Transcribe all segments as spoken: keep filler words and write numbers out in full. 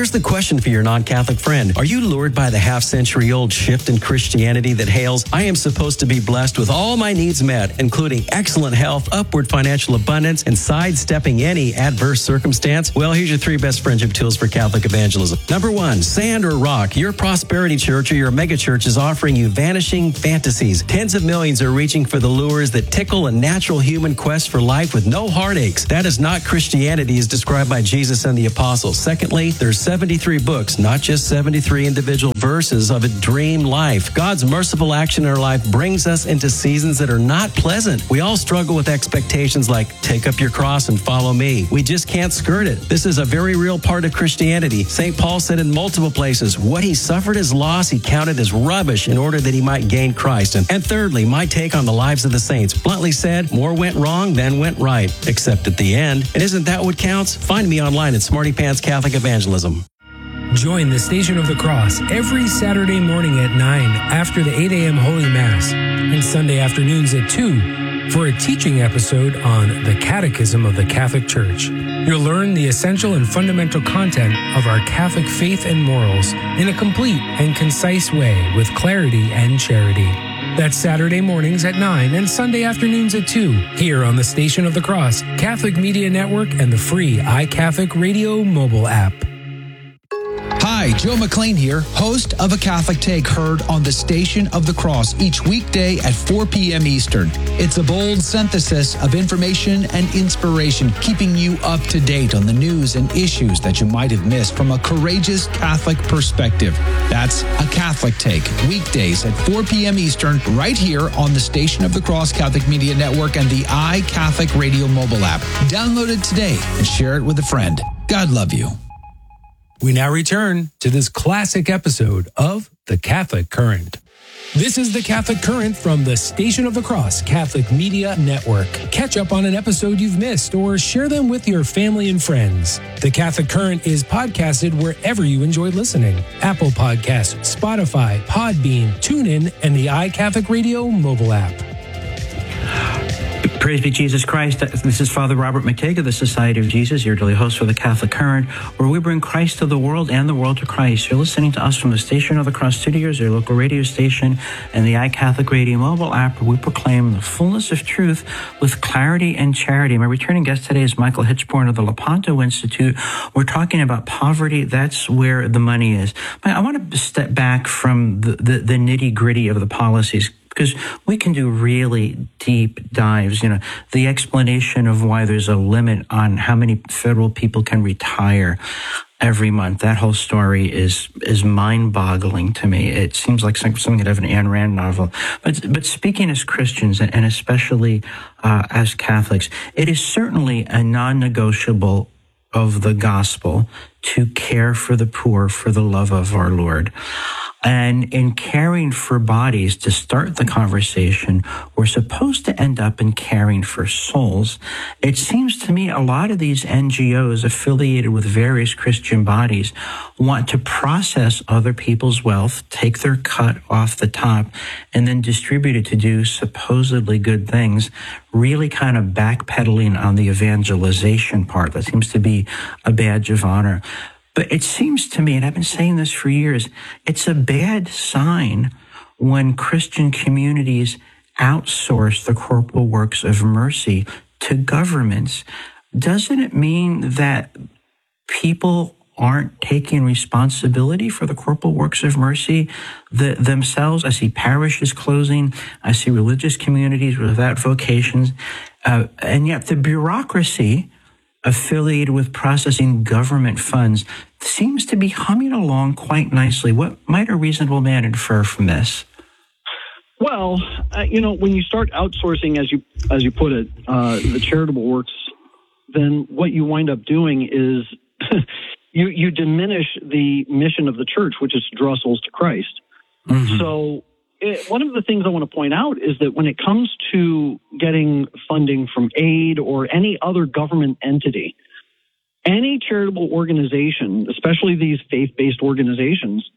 here's the question for your non-Catholic friend. Are you lured by the half-century-old shift in Christianity that hails, I am supposed to be blessed with all my needs met, including excellent health, upward financial abundance, and sidestepping any adverse circumstance? Well, here's your three best friendship tools for Catholic evangelism. Number one, sand or rock. Your prosperity church or your megachurch is offering you vanishing fantasies. Tens of millions are reaching for the lures that tickle a natural human quest for life with no heartaches. That is not Christianity as described by Jesus and the apostles. Secondly, there's seventy-three books, not just seventy-three individual verses of a dream life. God's merciful action in our life brings us into seasons that are not pleasant. We all struggle with expectations like, take up your cross and follow me. We just can't skirt it. This is a very real part of Christianity. Saint Paul said in multiple places, what he suffered as loss, he counted as rubbish in order that he might gain Christ. And, and thirdly, my take on the lives of the saints. Bluntly said, more went wrong than went right, except at the end. And isn't that what counts? Find me online at Smarty Pants Catholic Evangelism. Join the Station of the Cross every Saturday morning at nine after the eight a.m. Holy Mass and Sunday afternoons at two for a teaching episode on the Catechism of the Catholic Church. You'll learn the essential and fundamental content of our Catholic faith and morals in a complete and concise way with clarity and charity. That's Saturday mornings at nine and Sunday afternoons at two here on the Station of the Cross, Catholic Media Network, and the free iCatholic Radio mobile app. Hi, Joe McLean here, host of A Catholic Take, heard on the Station of the Cross each weekday at four p.m. Eastern. It's a bold synthesis of information and inspiration, keeping you up to date on the news and issues that you might have missed from a courageous Catholic perspective. That's A Catholic Take, weekdays at four p.m. Eastern, right here on the Station of the Cross Catholic Media Network and the iCatholic Radio mobile app. Download it today and share it with a friend. God love you. We now return to this classic episode of The Catholic Current. This is The Catholic Current from the Station of the Cross Catholic Media Network. Catch up on an episode you've missed or share them with your family and friends. The Catholic Current is podcasted wherever you enjoy listening. Apple Podcasts, Spotify, Podbean, TuneIn, and the iCatholic Radio mobile app. Praise be Jesus Christ. This is Father Robert McTague of the Society of Jesus, your daily host for the Catholic Current, where we bring Christ to the world and the world to Christ. You're listening to us from the Station of the Cross Studios, your local radio station, and the iCatholic Radio mobile app, where we proclaim the fullness of truth with clarity and charity. My returning guest today is Michael Hitchborn of the Lepanto Institute. We're talking about poverty. That's where the money is. I want to step back from the, the, the nitty-gritty of the policies, because we can do really deep dives. You know, the explanation of why there's a limit on how many federal people can retire every month. That whole story is is mind-boggling to me. It seems like something out of an Ayn Rand novel. But but speaking as Christians, and especially uh, as Catholics, it is certainly a non-negotiable of the gospel to care for the poor for the love of our Lord. And in caring for bodies, to start the conversation, we're supposed to end up in caring for souls. It seems to me a lot of these N G Os affiliated with various Christian bodies want to process other people's wealth, take their cut off the top, and then distribute it to do supposedly good things, really kind of backpedaling on the evangelization part. That seems to be a badge of honor. But it seems to me, and I've been saying this for years, it's a bad sign when Christian communities outsource the corporal works of mercy to governments. Doesn't it mean that people aren't taking responsibility for the corporal works of mercy the, themselves? I see parishes closing. I see religious communities without vocations. Uh, and yet the bureaucracy affiliated with processing government funds seems to be humming along quite nicely. What might a reasonable man infer from this? Well, uh, you know, when you start outsourcing, as you as you put it, uh, the charitable works, then what you wind up doing is you you diminish the mission of the church, which is to draw souls to Christ. Mm-hmm. So it, one of the things I want to point out is that when it comes to getting funding from aid or any other government entity, any charitable organization, especially these faith-based organizations,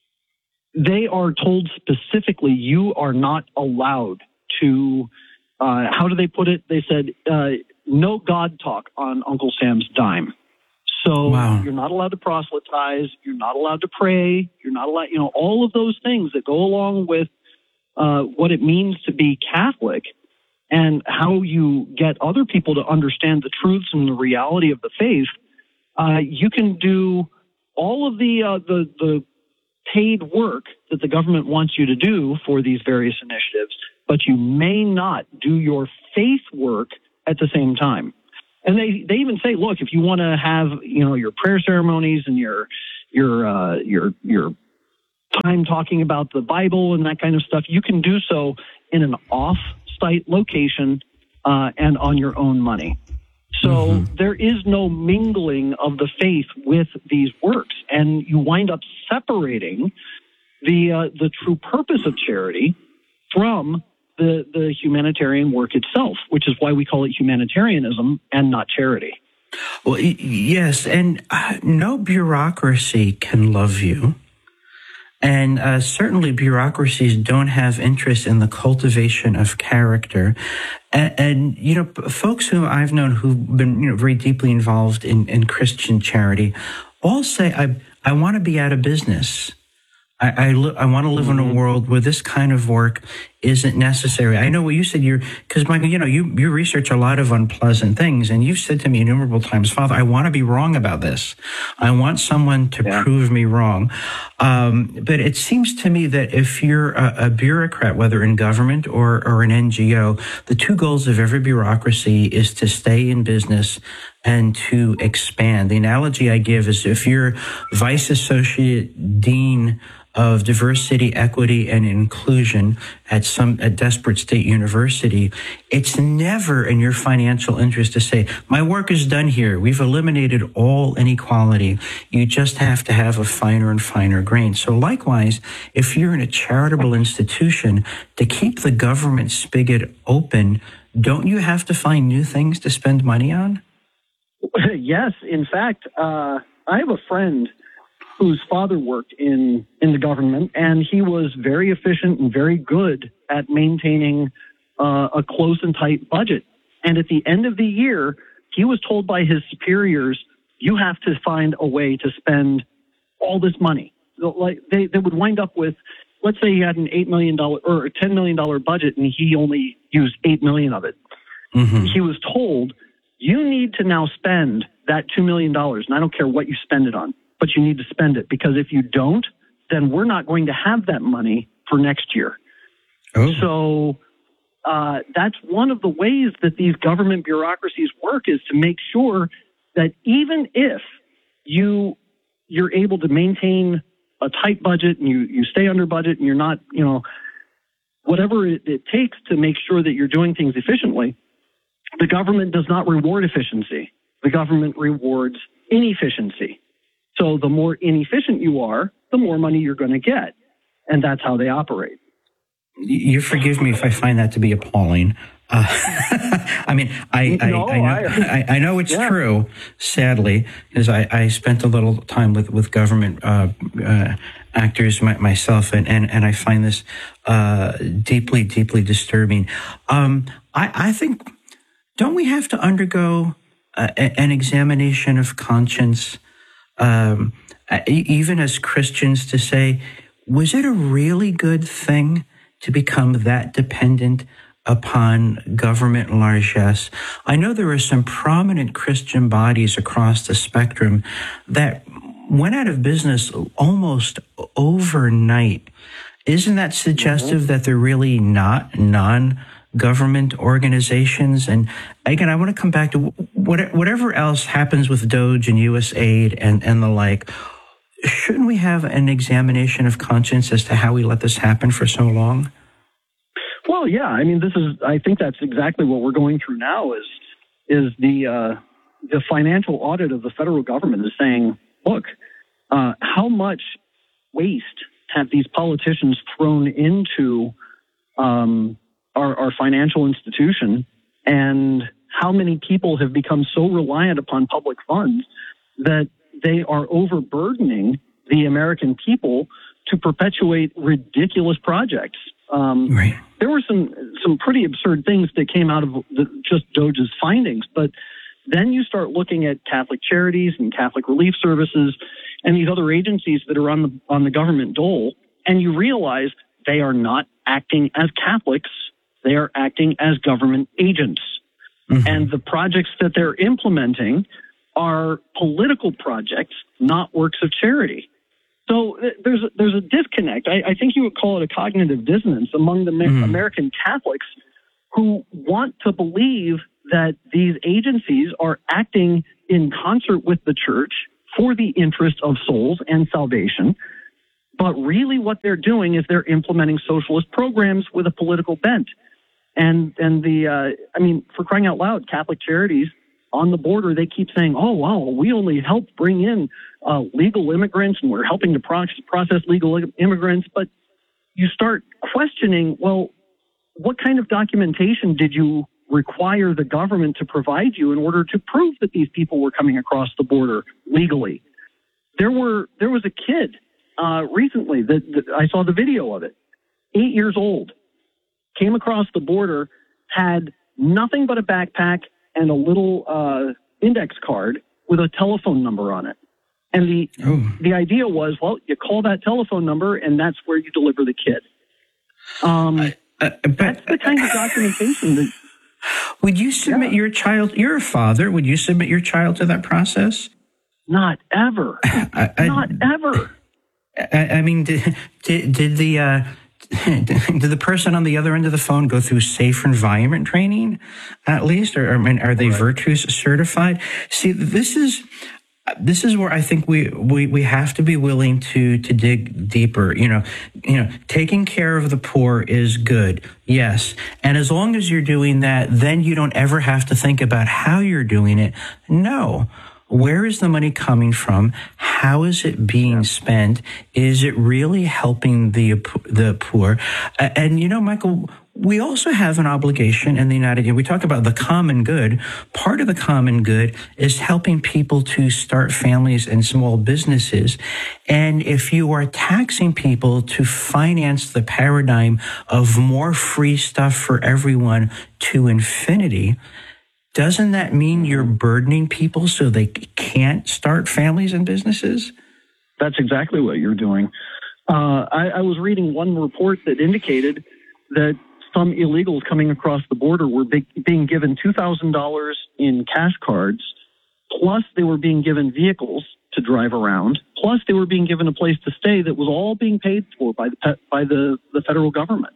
they are told specifically you are not allowed to, uh, how do they put it? They said, uh, no God talk on Uncle Sam's dime. So wow. You're not allowed to proselytize. You're not allowed to pray. You're not allowed, you know, all of those things that go along with uh, what it means to be Catholic and how you get other people to understand the truths and the reality of the faith. Uh, you can do all of the, uh, the, the paid work that the government wants you to do for these various initiatives, but you may not do your faith work at the same time. And they, they even say, look, if you want to have, you know, your prayer ceremonies and your, your, uh, your, your time talking about the Bible and that kind of stuff, you can do so in an off-site location, uh, and on your own money. So mm-hmm. there is no mingling of the faith with these works, and you wind up separating the, uh, the true purpose of charity from the, the humanitarian work itself, which is why we call it humanitarianism and not charity. Well, yes, and uh, no bureaucracy can love you. And uh, certainly bureaucracies don't have interest in the cultivation of character. And, and, you know, folks who I've known who've been, you know, very deeply involved in, in Christian charity all say, I, I want to be out of business. I, I, li- I want to live in a world where this kind of work isn't necessary. I know what you said, you're, because Michael, you know, you, you research a lot of unpleasant things, and you've said to me innumerable times, Father, I want to be wrong about this. I want someone to yeah. prove me wrong. Um, but it seems to me that if you're a, a bureaucrat, whether in government or, or an N G O, the two goals of every bureaucracy is to stay in business and to expand. The analogy I give is if you're vice associate dean of diversity, equity, and inclusion at some at Desperate State University, it's never in your financial interest to say, my work is done here. We've eliminated all inequality. You just have to have a finer and finer grain. So likewise, if you're in a charitable institution, to keep the government spigot open, don't you have to find new things to spend money on? Yes. In fact, uh, I have a friend whose father worked in, in the government, and he was very efficient and very good at maintaining uh, a close and tight budget. And at the end of the year, he was told by his superiors, you have to find a way to spend all this money. Like they, they would wind up with, let's say he had an eight million dollars or a ten million dollars budget, and he only used eight million dollars of it. Mm-hmm. He was told, you need to now spend that two million dollars, and I don't care what you spend it on, but you need to spend it, because if you don't, then we're not going to have that money for next year. Oh. So uh, that's one of the ways that these government bureaucracies work, is to make sure that even if you, you're able to maintain a tight budget and you, you stay under budget and you're not, you know, whatever it, it takes to make sure that you're doing things efficiently, the government does not reward efficiency. The government rewards inefficiency. So the more inefficient you are, the more money you're going to get. And that's how they operate. You forgive me if I find that to be appalling. Uh, I mean, I, I, no, I, know, I, I know it's yeah. true, sadly, because I, I spent a little time with, with government uh, uh, actors my, myself, and, and, and I find this uh, deeply, deeply disturbing. Um, I, I think, don't we have to undergo uh, an examination of conscience, um, even as Christians, to say, was it a really good thing to become that dependent upon government largesse? I know there are some prominent Christian bodies across the spectrum that went out of business almost overnight. Isn't that suggestive mm-hmm. that they're really not non-government organizations? And again, I want to come back to whatever else happens with Doge and U S Aid and, and the like. Shouldn't we have an examination of conscience as to how we let this happen for so long? Well, yeah. I mean, this is, I think that's exactly what we're going through now is, is the, uh, the financial audit of the federal government is saying, look, uh, how much waste have these politicians thrown into, um, our, our financial institution, and how many people have become so reliant upon public funds that they are overburdening the American people to perpetuate ridiculous projects. Um, right. There were some some pretty absurd things that came out of the, just Doge's findings, but Then you start looking at Catholic Charities and Catholic Relief Services and these other agencies that are on the on the government dole, and you realize they are not acting as Catholics. They are acting as government agents. Mm-hmm. And the projects that they're implementing are political projects, not works of charity. So there's a, there's a disconnect. I, I think you would call it a cognitive dissonance among the mm-hmm. American Catholics who want to believe that these agencies are acting in concert with the church for the interest of souls and salvation. But really what they're doing is they're implementing socialist programs with a political bent. And, and the, uh, I mean, for crying out loud, Catholic Charities on the border, they keep saying, oh, wow, we only help bring in uh, legal immigrants and we're helping to pro- process legal immigrants. But you start questioning, well, what kind of documentation did you require the government to provide you in order to prove that these people were coming across the border legally? There were there was a kid uh, recently that, that I saw the video of it, eight years old, came across the border, had nothing but a backpack and a little uh, index card with a telephone number on it. And the oh. the idea was, well, you call that telephone number and that's where you deliver the kid. Um, I, uh, but, that's the kind of documentation that... Would you submit yeah. your child, you're a father, would you submit your child to that process? Not ever. I, I, Not ever. I, I mean, did, did, did the... Uh, Did the person on the other end of the phone go through safe environment training, at least, or I mean, are they right. Virtues certified? See, this is this is where I think we, we, we have to be willing to to dig deeper. You know, you know, taking care of the poor is good, yes, and as long as you're doing that, then you don't ever have to think about how you're doing it. No. Where is the money coming from? How is it being spent? Is it really helping the the poor? And, you know, Michael, we also have an obligation in the United States. We talk about the common good. Part of the common good is helping people to start families and small businesses. And if you are taxing people to finance the paradigm of more free stuff for everyone to infinity, doesn't that mean you're burdening people so they can't start families and businesses? That's exactly what you're doing. Uh, I, I was reading one report that indicated that some illegals coming across the border were be- being given two thousand dollars in cash cards, plus they were being given vehicles to drive around, plus they were being given a place to stay that was all being paid for by the pe- by the, the federal government.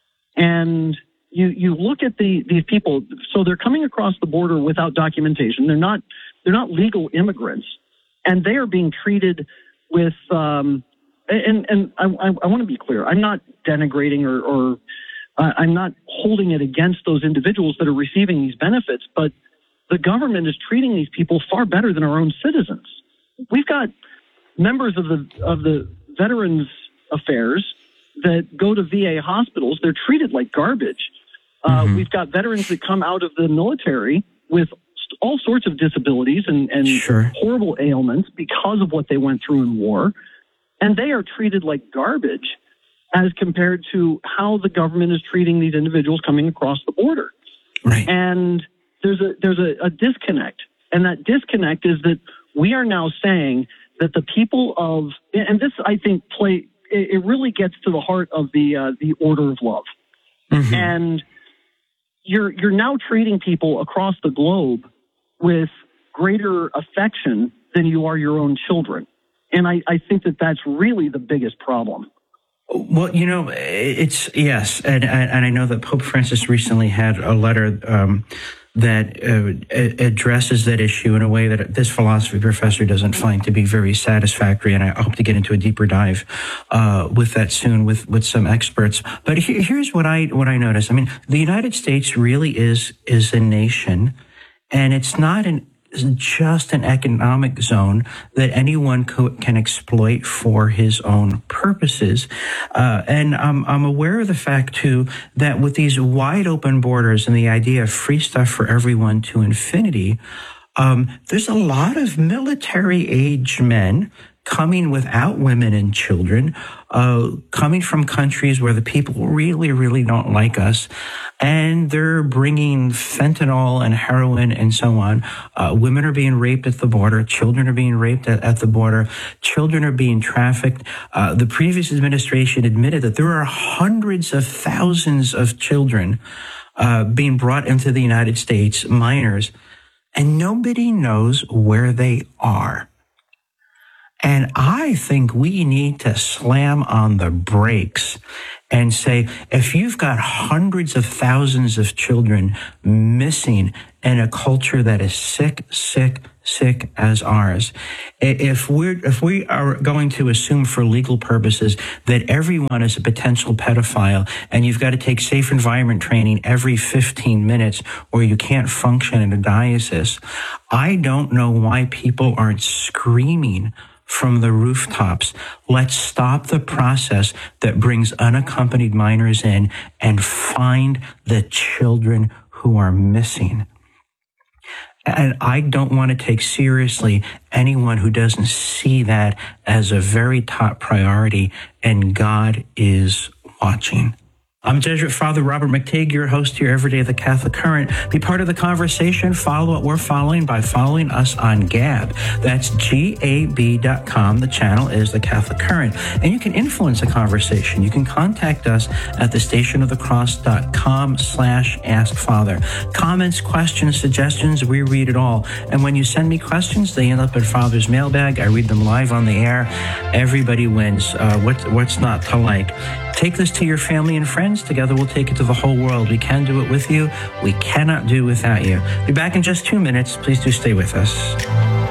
And You you look at the these people, so they're coming across the border without documentation. They're not they're not legal immigrants, and they are being treated with. Um, and and I, I, I want to be clear. I'm not denigrating or, or uh, I'm not holding it against those individuals that are receiving these benefits. But the government is treating these people far better than our own citizens. We've got members of the of the Veterans Affairs that go to V A hospitals. They're treated like garbage. Uh, mm-hmm. We've got veterans that come out of the military with all sorts of disabilities and, and sure. horrible ailments because of what they went through in war. And they are treated like garbage as compared to how the government is treating these individuals coming across the border. Right. And there's a, there's a, a disconnect. And that disconnect is that we are now saying that the people of, and this I think play, it really gets to the heart of the, uh, the order of love. Mm-hmm. And You're you're now treating people across the globe with greater affection than you are your own children. And I, I think that that's really the biggest problem. Well, you know, it's, yes. And, and I know that Pope Francis recently had a letter um, that uh, addresses that issue in a way that this philosophy professor doesn't find to be very satisfactory. And I hope to get into a deeper dive uh, with that soon with, with some experts. But he, here's what I what I notice. I mean, the United States really is is a nation, and it's not an just an economic zone that anyone co- can exploit for his own purposes. Uh, and I'm, I'm aware of the fact, too, that with these wide open borders and the idea of free stuff for everyone to infinity, um, there's a lot of military age men coming without women and children, uh, coming from countries where the people really, really don't like us, and they're bringing fentanyl and heroin and so on. Uh, women are being raped at the border. Children are being raped at, at the border. Children are being trafficked. Uh, the previous administration admitted that there are hundreds of thousands of children uh, being brought into the United States, minors, and nobody knows where they are. And I think we need to slam on the brakes and say, if you've got hundreds of thousands of children missing in a culture that is sick, sick, sick as ours, if we're, if we are going to assume for legal purposes that everyone is a potential pedophile and you've got to take safe environment training every fifteen minutes or you can't function in a diocese, I don't know why people aren't screaming from the rooftops. Let's stop the process that brings unaccompanied minors in and find the children who are missing. And I don't want to take seriously anyone who doesn't see that as a very top priority, and God is watching. I'm Jesuit Father Robert McTeigue, your host here every day of the Catholic Current. Be part of the conversation. Follow what we're following by following us on Gab. That's G A B dot com. The channel is the Catholic Current. And you can influence the conversation. You can contact us at the station of the cross dot com slash ask father. Comments, questions, suggestions, we read it all. And when you send me questions, they end up in Father's mailbag. I read them live on the air. Everybody wins. Uh, what, what's not to like? Take this to your family and friends. Together we'll take it to the whole world. We can do it with you. We cannot do without you. Be back in just two minutes. Please do stay with us.